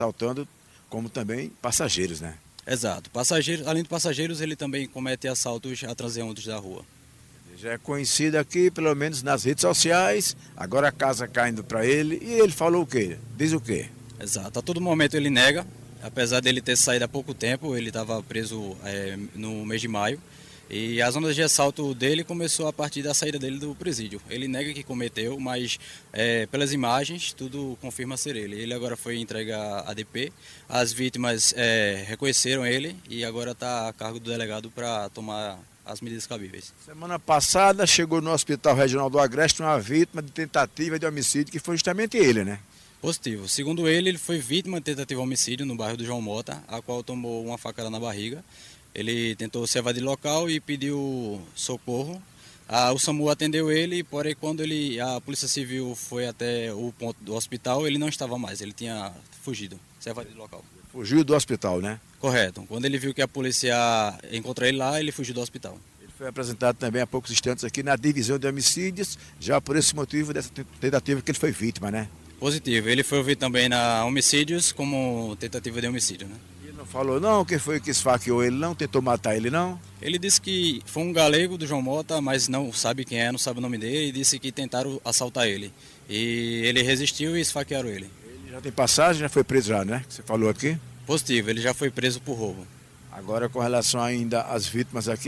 assaltando, como também passageiros, né? Exato. Passageiros, além de passageiros, ele também comete assaltos a transeuntes da rua. Já é conhecido aqui, pelo menos nas redes sociais, agora a casa caindo para ele, e ele falou o quê? Diz o quê? Exato. A todo momento ele nega, apesar dele ter saído há pouco tempo, ele estava preso no mês de maio, e as ondas de assalto dele começou a partir da saída dele do presídio. Ele nega que cometeu, mas pelas imagens tudo confirma ser ele. Ele agora foi entregue à DP, as vítimas reconheceram ele e agora está a cargo do delegado para tomar as medidas cabíveis. Semana passada chegou no Hospital Regional do Agreste uma vítima de tentativa de homicídio, que foi justamente ele, né? Positivo. Segundo ele foi vítima de tentativa de homicídio no bairro do João Mota, a qual tomou uma facada na barriga. Ele tentou se evadir do local e pediu socorro. O SAMU atendeu ele, porém quando a Polícia Civil foi até o ponto do hospital, ele não estava mais, ele tinha fugido, se evadido do local. Fugiu do hospital, né? Correto. Quando ele viu que a polícia encontrou ele lá, ele fugiu do hospital. Ele foi apresentado também há poucos instantes aqui na divisão de homicídios, já por esse motivo dessa tentativa que ele foi vítima, né? Positivo. Ele foi ouvido também na homicídios como tentativa de homicídio, né? Ele não falou não, quem foi que esfaqueou ele não, tentou matar ele não? Ele disse que foi um galego do João Mota, mas não sabe quem é, não sabe o nome dele, e disse que tentaram assaltar ele. E ele resistiu e esfaquearam ele. Ele já tem passagem, já foi preso já, né? Que você falou aqui? Positivo, ele já foi preso por roubo. Agora, com relação ainda às vítimas aqui,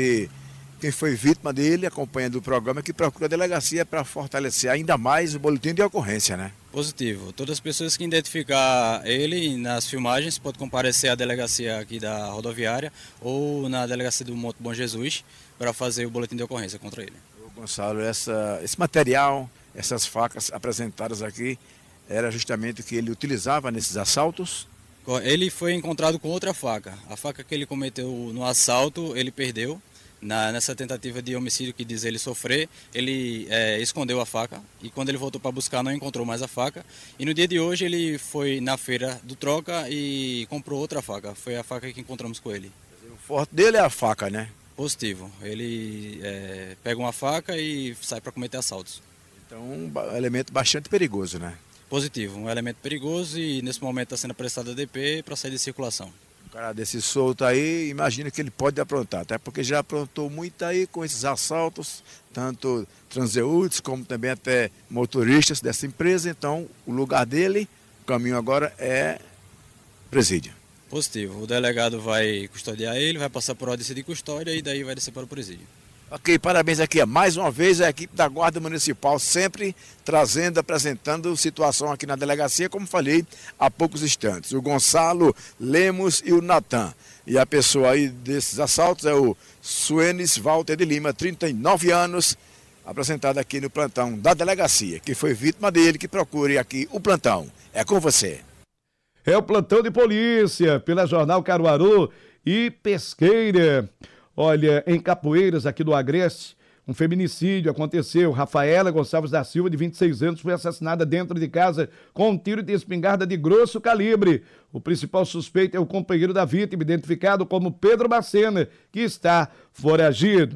quem foi vítima dele, acompanhando o programa, que procura a delegacia para fortalecer ainda mais o boletim de ocorrência, né? Positivo. Todas as pessoas que identificar ele nas filmagens podem comparecer à delegacia aqui da rodoviária ou na delegacia do Monte Bom Jesus para fazer o boletim de ocorrência contra ele. Gonçalo, esse material, essas facas apresentadas aqui, era justamente o que ele utilizava nesses assaltos? Ele foi encontrado com outra faca. A faca que ele cometeu no assalto, ele perdeu. Nessa tentativa de homicídio que diz ele sofrer, ele escondeu a faca e quando ele voltou para buscar não encontrou mais a faca. E no dia de hoje ele foi na feira do Troca e comprou outra faca. Foi a faca que encontramos com ele. O forte dele é a faca, né? Positivo. Ele pega uma faca e sai para cometer assaltos. Então um elemento bastante perigoso, né? Positivo. Um elemento perigoso e nesse momento está sendo apressado a DP para sair de circulação. Um cara desse solto aí, imagina que ele pode aprontar, até porque já aprontou muito aí com esses assaltos, tanto transeuntes como também até motoristas dessa empresa. Então, o lugar dele, o caminho agora é presídio. Positivo. O delegado vai custodiar ele, vai passar por ordem de custódia e daí vai descer para o presídio. Ok, parabéns aqui mais uma vez a equipe da Guarda Municipal, sempre apresentando situação aqui na delegacia, como falei há poucos instantes. O Gonçalo, Lemos e o Natan. E a pessoa aí desses assaltos é o Suenes Walter de Lima, 39 anos, apresentado aqui no plantão da delegacia, que foi vítima dele, que procure aqui o plantão. É com você. É o plantão de polícia, pela Jornal Caruaru e Pesqueira. Olha, em Capoeiras, aqui do Agreste, um feminicídio aconteceu. Rafaela Gonçalves da Silva, de 26 anos, foi assassinada dentro de casa com um tiro de espingarda de grosso calibre. O principal suspeito é o companheiro da vítima, identificado como Pedro Bacena, que está foragido.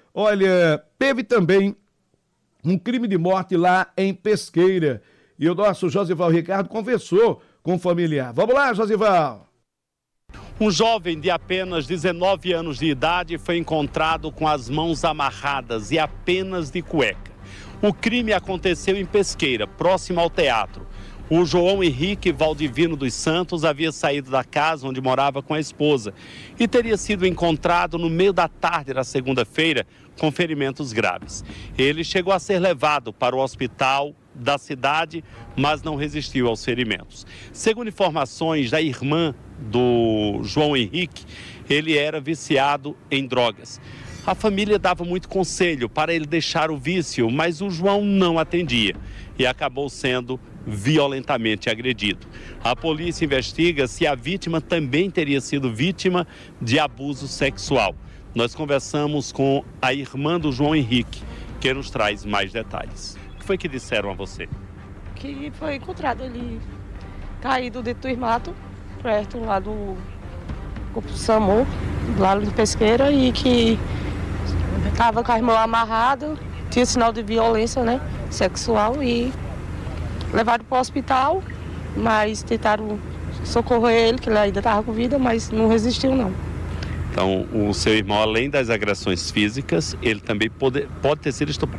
Olha, teve também um crime de morte lá em Pesqueira. E o nosso Josival Ricardo conversou com o familiar. Vamos lá, Josival! Um jovem de apenas 19 anos de idade foi encontrado com as mãos amarradas e apenas de cueca. O crime aconteceu em Pesqueira, próximo ao teatro. O João Henrique Valdivino dos Santos havia saído da casa onde morava com a esposa e teria sido encontrado no meio da tarde da segunda-feira com ferimentos graves. Ele chegou a ser levado para o hospital da cidade, mas não resistiu aos ferimentos. Segundo informações da irmã do João Henrique, ele era viciado em drogas. A família dava muito conselho para ele deixar o vício, mas o João não atendia e acabou sendo violentamente agredido. A polícia investiga se a vítima também teria sido vítima de abuso sexual. Nós conversamos com a irmã do João Henrique, que nos traz mais detalhes. O que foi que disseram a você? Que foi encontrado ali, caído dentro do mato, perto lá do SAMU, lá de Pesqueira, e que estava com a mão amarrada, tinha sinal de violência, né, sexual, e levaram para o hospital, mas tentaram socorrer ele, que ele ainda estava com vida, mas não resistiu não. Então, o seu irmão, além das agressões físicas, ele também pode ter sido estuprado.